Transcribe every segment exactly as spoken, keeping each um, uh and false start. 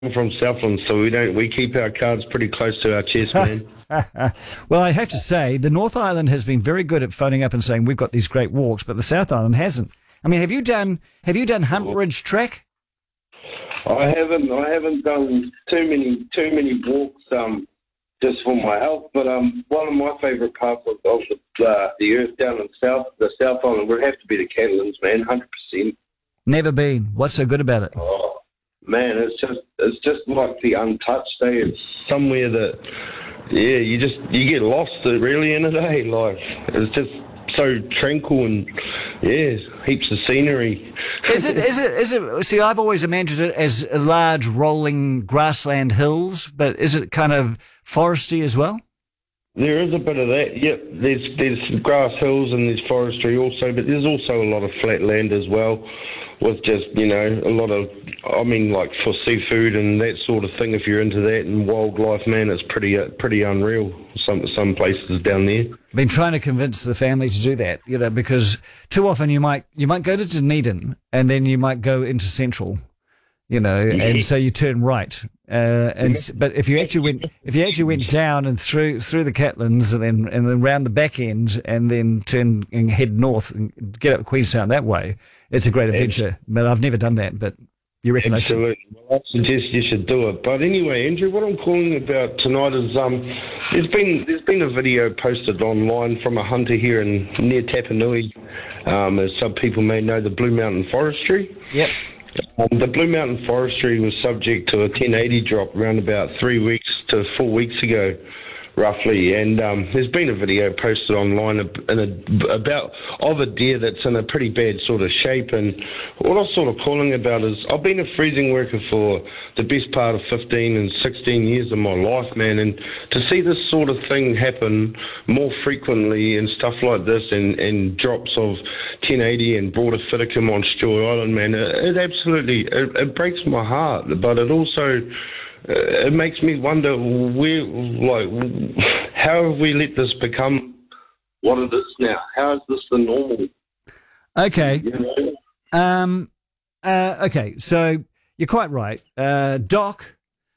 I'm from Southland, so we don't we keep our cards pretty close to our chest, man. Well, I have to say, the North Island has been very good at phoning up and saying we've got these great walks, but the South Island hasn't. I mean, have you done have you done Hump Ridge Trek? I haven't I haven't done too many too many walks um just for my health, but um one of my favourite parts of, of the, uh, the earth down in south the South Island would have to be the Catlins, man, hundred percent. Never been. What's so good about it? Oh man, it's just it's just like the untouched. Eh? It's somewhere that yeah, you just you get lost really in a day. Like it's just so tranquil and yeah, heaps of scenery. Is it? Is it? Is it? See, I've always imagined it as large rolling grassland hills, but is it kind of foresty as well? There is a bit of that. Yep, there's there's grass hills and there's forestry also, but there's also a lot of flat land as well, with just you know a lot of. I mean, like for seafood and that sort of thing. If you're into that and wildlife, man, it's pretty uh, pretty unreal. Some some places down there. Been trying to convince the family to do that, you know, because too often you might you might go to Dunedin and then you might go into Central, you know, yeah. and so you turn right. Uh, and yeah. But if you actually went if you actually went down and through through the Catlins and then and then round the back end and then turn and head north and get up Queenstown that way, it's a great adventure. But I've never done that. But you reckon Absolutely. I should? Well, I suggest you should do it. But anyway, Andrew, what I'm calling about tonight is um, there's been there's been a video posted online from a hunter here in near Tapanui, um, as some people may know, the Blue Mountain Forestry. Yep. Um, the Blue Mountain Forestry was subject to a ten eighty drop around about three weeks to four weeks ago, roughly, and um, there's been a video posted online in a, about of a deer that's in a pretty bad sort of shape. And what I'm sort of calling about is I've been a freezing worker for the best part of fifteen and sixteen years of my life, man, and to see this sort of thing happen more frequently and stuff like this, and, and drops of ten eighty and broader Fiticum on Stewart Island, man, it, it absolutely it, it breaks my heart, but it also Uh, it makes me wonder where, like, how have we let this become what it is now? How is this the normal? Okay. You know? Um. Uh. Okay. So you're quite right. Uh. Doc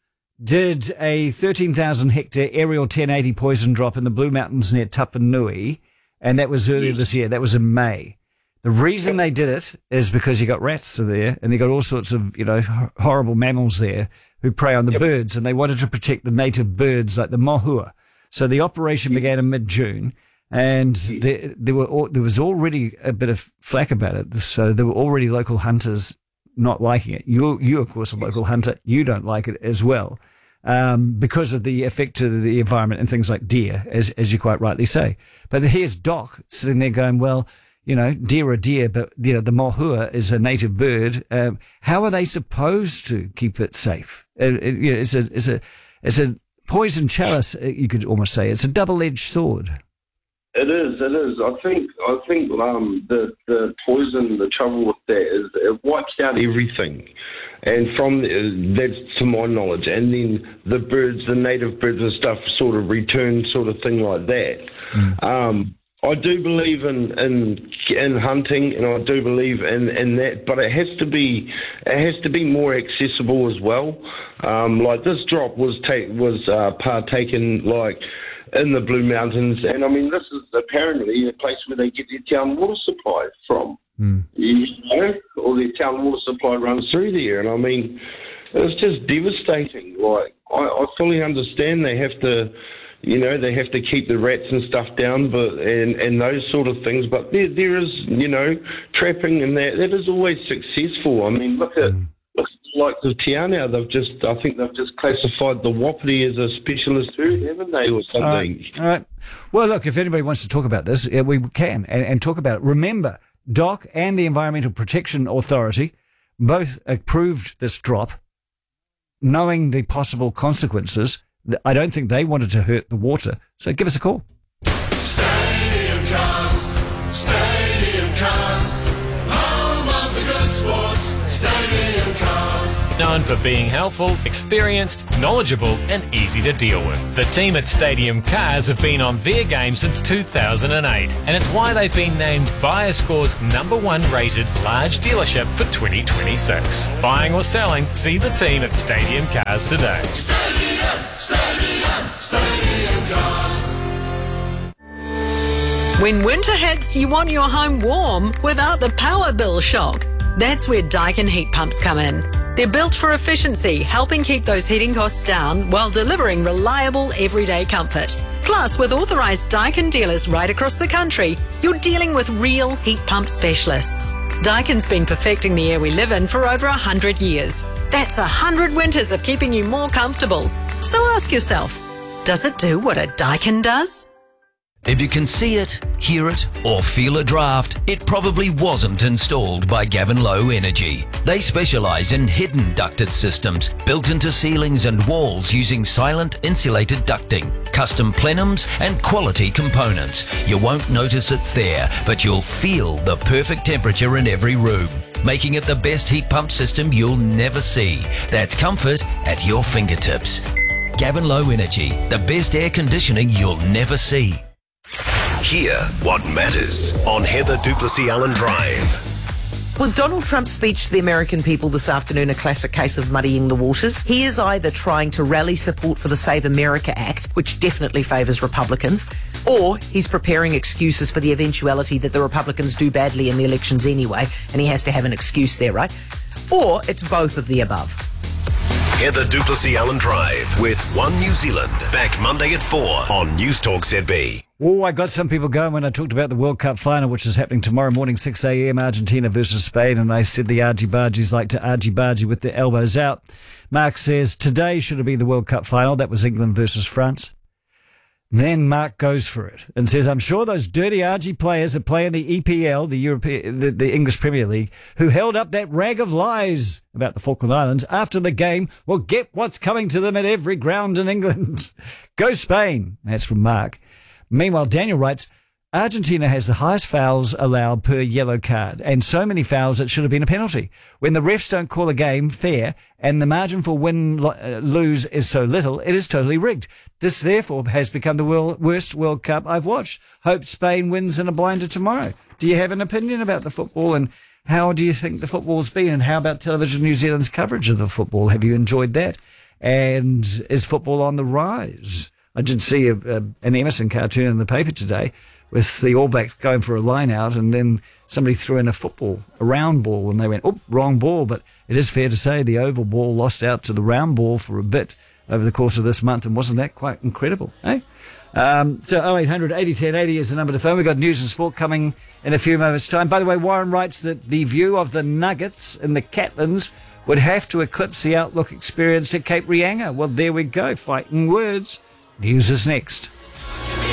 did a thirteen thousand hectare aerial ten eighty poison drop in the Blue Mountains near Tapanui, and that was earlier this year. That was in May. The reason they did it is because you got rats there, and you got all sorts of you know horrible mammals there who prey on the yep. birds, and they wanted to protect the native birds like the mohua. So the operation yep. began in mid-June, and yep. there, there were there was already a bit of flack about it. So there were already local hunters not liking it. You, you of course, a local hunter. You don't like it as well um, because of the effect to the environment and things like deer, as as you quite rightly say. But here's Doc sitting there going, well, you know, deer are deer, but, you know, the mohua is a native bird. Um, how are they supposed to keep it safe? It, it, you know, it's a, it's a, it's a poison chalice, you could almost say. It's a double-edged sword. It is, it is. I think, I think, um, the, the poison, the trouble with that is it wipes out everything. And from, the, that's to my knowledge. And then the birds, the native birds and stuff sort of return sort of thing like that. Mm. Um, I do believe in, in in hunting, and I do believe in, in that, but it has to be it has to be more accessible as well. Um, like this drop was take was uh, partaken like in the Blue Mountains, and I mean this is apparently a place where they get their town water supply from. Mm. You know, or their town water supply runs through there, and I mean it's just devastating. Like I, I fully understand they have to. You know, they have to keep the rats and stuff down, but and, and those sort of things. But there there is, you know, trapping and that that is always successful. I mean, look at mm. look at the likes of Te Anau. They've just, I think they've just classified the wapiti as a specialist herd, haven't they, or something? All right. All right. Well, look, if anybody wants to talk about this, we can and, and talk about it. Remember, Doc and the Environmental Protection Authority both approved this drop, knowing the possible consequences. I don't think they wanted to hurt the water. So give us a call. Stadium Cast, Stadium Cast, home of the good sports, Stadium Cast. known for being helpful, experienced, knowledgeable and easy to deal with. The team at Stadium Cars have been on their game since two thousand eight, and it's why they've been named BuyerScore's number one rated large dealership for twenty twenty-six. Buying or selling, see the team at Stadium Cars today. Stadium, stadium, stadium cars. When winter hits, you want your home warm without the power bill shock. That's where Daikin heat pumps come in. They're built for efficiency, helping keep those heating costs down while delivering reliable everyday comfort. Plus, with authorised Daikin dealers right across the country, you're dealing with real heat pump specialists. Daikin's been perfecting the air we live in for over one hundred years. That's one hundred winters of keeping you more comfortable. So ask yourself, does it do what a Daikin does? If you can see it, hear it, or feel a draft, it probably wasn't installed by Gavin Low Energy. They specialise in hidden ducted systems built into ceilings and walls using silent insulated ducting, custom plenums and quality components. You won't notice it's there, but you'll feel the perfect temperature in every room, making it the best heat pump system you'll never see. That's comfort at your fingertips. Gavin Low Energy, the best air conditioning you'll never see. Hear what matters on Heather Duplessis Allen Drive. Was Donald Trump's speech to the American people this afternoon a classic case of muddying the waters? He is either trying to rally support for the Save America Act, which definitely favours Republicans, or he's preparing excuses for the eventuality that the Republicans do badly in the elections anyway, and he has to have an excuse there, right? Or it's both of the above. Heather Duplessis Allen Drive with One New Zealand. Back Monday at four on News Talk Z B. Oh, I got some people going when I talked about the World Cup final, which is happening tomorrow morning, six a.m, Argentina versus Spain, and I said the argy-bargies like to argy-bargy with their elbows out. Mark says, today should have been the World Cup final. That was England versus France. Then Mark goes for it and says, I'm sure those dirty argy players that play in the E P L, the European, the, the English Premier League, who held up that rag of lies about the Falkland Islands after the game will get what's coming to them at every ground in England. Go Spain. That's from Mark. Meanwhile, Daniel writes, Argentina has the highest fouls allowed per yellow card, and so many fouls it should have been a penalty. When the refs don't call a game fair and the margin for win uh, lose is so little, it is totally rigged. This therefore has become the world, worst World Cup I've watched. Hope Spain wins in a blinder tomorrow. Do you have an opinion about the football, and how do you think the football's been, and how about Television New Zealand's coverage of the football? Have you enjoyed that? And is football on the rise? I did see a, a, an Emerson cartoon in the paper today with the All Blacks going for a line out, and then somebody threw in a football, a round ball, and they went, oh, wrong ball. But it is fair to say the oval ball lost out to the round ball for a bit over the course of this month, and wasn't that quite incredible, eh? Um, so oh eight hundred eighty ten eighty is the number to phone. We've got news and sport coming in a few moments' time. By the way, Warren writes that the view of the Nuggets in the Catlins would have to eclipse the outlook experienced at Cape Reinga. Well, there we go, fighting words. News is next.